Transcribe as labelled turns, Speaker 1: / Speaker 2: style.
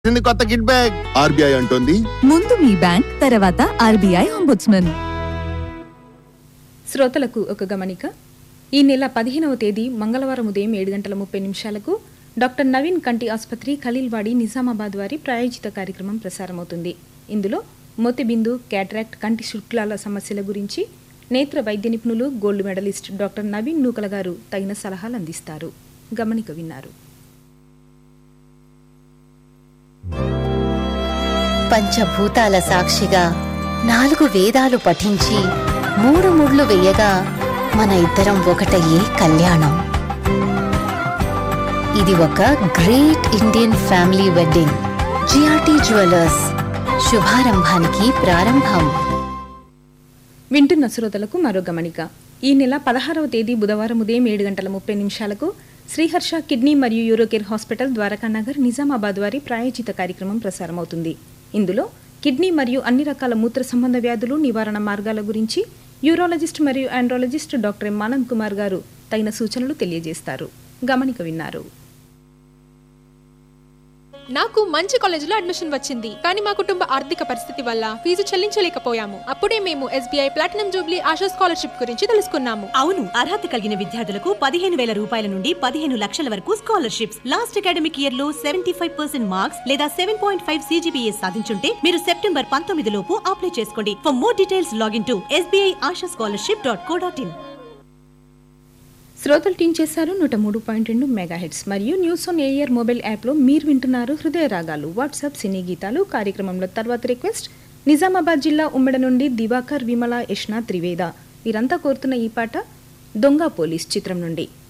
Speaker 1: కొత్త kit bag. RBI అంటోంది
Speaker 2: ముందు మీ బ్యాంక్, తర్వాత ఆర్బీఐ అంబుడ్స్మన్.
Speaker 3: శ్రోతలకు ఒక గమనిక. ఈ నెల 15వ తేదీ మంగళవారం ఉదయం 7:30 డాక్టర్ నవీన్ కంటి ఆసుపత్రి ఖలీల్వాడి నిజామాబాద్ వారి ప్రాయోజిత కార్యక్రమం ప్రసారమవుతుంది. ఇందులో మోతిబిందు, క్యాటరాక్ట్, కంటి శుక్లాల సమస్యల గురించి నేత్ర వైద్య నిపుణులు, గోల్డ్ మెడలిస్ట్ డాక్టర్ నవీన్ నూకల గారు తగిన సలహాలు అందిస్తారు. గమనిక విన్నారు.
Speaker 4: పంచభూతాల సాక్షిగా 4 వేదాలు పఠించి 3 ముళ్ళు వేయగా మన ఇద్దరం ఒకటయ్యే కళ్యాణం. ఇది ఒక great Indian family wedding. GRT jewellers, శుభారంభానికి ప్రారంభం.
Speaker 3: వింటున్న శ్రోతలకు మరో గమనిక. ఈ నెల 16వ తేదీ బుధవారం ఉదయం 7:30 శ్రీహర్ష కిడ్నీ మరియు యూరోకేర్ హాస్పిటల్, ద్వారకానగర్, నిజామాబాద్ వారి ప్రాయోజిత కార్యక్రమం ప్రసారమవుతుంది. ఇందులో కిడ్నీ మరియు అన్ని రకాల మూత్ర సంబంధ వ్యాధులు, నివారణ మార్గాల గురించి యూరాలజిస్ట్ మరియు andrologist doctor M Anand Kumar గారు తగిన సూచనలు తెలియజేస్తారు. గమనిక విన్నారు.
Speaker 5: నాకు మంచి కాలేజీలో అడ్మిషన్ వచ్చింది, కానీ మా కుటుంబ ఆర్థిక పరిస్థితి వల్ల ఫీజు చెల్లించలేకపోయాము. అప్పుడే మేము SBI platinum Jubilee ASHA scholarship గురించి తెలుసుకున్నాము.
Speaker 6: అవును, అర్హత కలిగిన విద్యార్థులకు 15,000 రూపాయల నుండి 15 లక్షల వరకు స్కాలర్షిప్స్. లాస్ట్ అకాడమిక్ ఇయర్ లో 75% మార్క్స్ లేదా 7.5 CGPA సాధించుంటే మీరు సెప్టెంబర్ 19 లోపు అప్లై చేసుకోండి. For more details login to sbiashaScholarship.co.in.
Speaker 3: శ్రోతలు ట్యూన్ చేశారు 103.2 మెగాహెట్స్ మరియు న్యూస్ ఆన్ ఎయిర్ మొబైల్ యాప్లో మీరు వింటున్నారు హృదయ రాగాలు, వాట్సాప్ సినీ గీతాలు కార్యక్రమంలో. తర్వాత రిక్వెస్ట్ నిజామాబాద్ జిల్లా ఉమ్మడి నుండి దివాకర్, విమల, యష్నా, త్రివేద వీరంతా కోరుతున్న ఈ పాట దొంగ పోలీస్ చిత్రం నుండి.